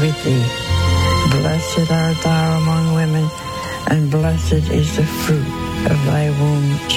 with thee. Blessed art thou among women, and blessed is the fruit of thy womb,